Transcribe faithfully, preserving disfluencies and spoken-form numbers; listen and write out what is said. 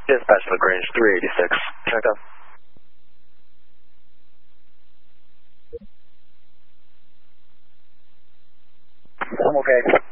Dispatch LaGrange three eighty-six. Check up. I'm okay.